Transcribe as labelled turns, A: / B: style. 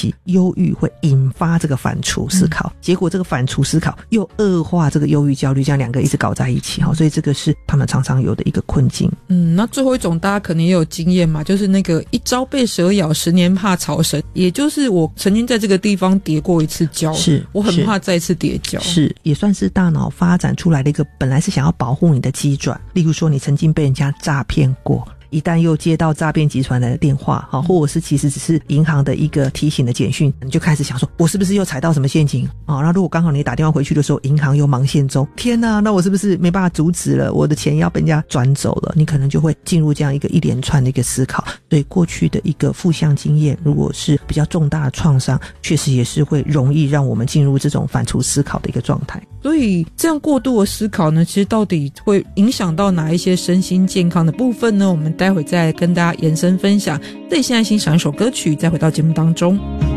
A: 起忧郁会引发这个反刍思考，结果这个反刍思考又恶化这个忧郁焦虑，这样两个一直搞在一起，所以这个是他们常常有的一个困境。
B: 那最后一种大家可能也有经验嘛，就是那个一朝被蛇咬10年怕草绳，也就是我曾经在这个地方跌过一次跤，
A: 是
B: 我很怕再次跌跤，是
A: 也算是大脑发展出来的一个本来是想要保护你的机转。例如说你曾经被人家诈骗过，一旦又接到诈骗集团来的电话，或者是其实只是银行的一个提醒的简讯，你就开始想说我是不是又踩到什么陷阱那如果刚好你打电话回去的时候银行又忙线中，天哪，那我是不是没办法阻止了，我的钱要被人家转走了，你可能就会进入这样一个一连串的一个思考。所以过去的一个负向经验如果是比较重大的创伤，确实也是会容易让我们进入这种反刍思考的一个状态。
B: 所以这样过度的思考呢，其实到底会影响到哪一些身心健康的部分呢？我们待会再跟大家延伸分享。这里现在欣赏一首歌曲，再回到节目当中。